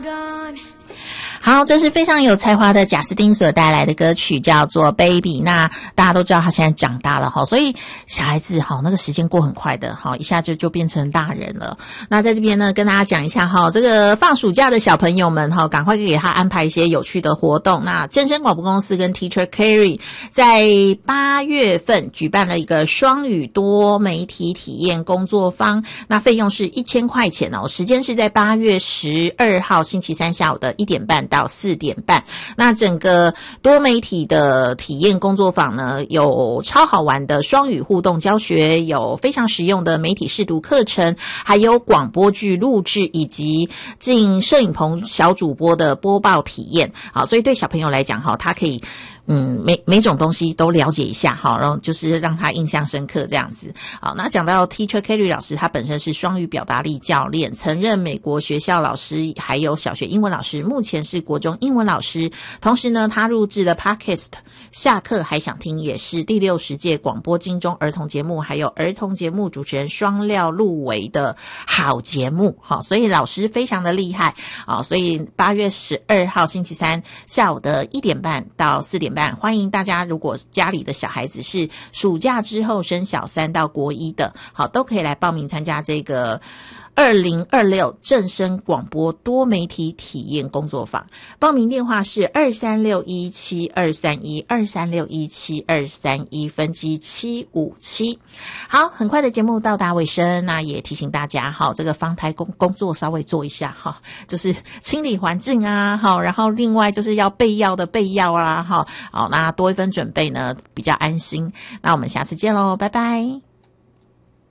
好，这是非常有才华的贾斯汀所带来的歌曲，叫做 Baby。 那大家都知道他现在长大了，所以小孩子那个时间过很快的，一下就变成大人了。那在这边呢跟大家讲一下这个放暑假的小朋友们赶快给他安排一些有趣的活动。那正声广播公司跟 Teacher Carrie 在8月份举办了一个双语多媒体体验工作坊，那费用是1000块钱时间是在8月12号星期三下午的1点半到4点半。那整个多媒体的体验工作坊呢，有超好玩的双语互动教学，有非常实用的媒体识读课程，还有广播剧录制以及进摄影棚小主播的播报体验。好，所以对小朋友来讲他可以每种东西都了解一下然后就是让他印象深刻这样子。好，那讲到 Teacher Carrie 老师，他本身是双语表达力教练，曾任美国学校老师还有小学英文老师，目前是国中英文老师。同时呢，他录制了 Podcast 下课还想听，也是第60届广播金钟儿童节目还有儿童节目主持人双料入围的好节目。好，所以老师非常的厉害。好，所以8月12号星期三下午的1点半到4点半，欢迎大家，如果家里的小孩子是暑假之后升小3到国1的，好，都可以来报名参加这个2026正声广播多媒体体验工作坊。报名电话是23617231 23617231分机757。好，很快的节目到达尾声，那也提醒大家这个防台工作稍微做一下就是清理环境啊，然后另外就是要备药的备药啊，好，那多一分准备呢比较安心。那我们下次见咯，拜拜。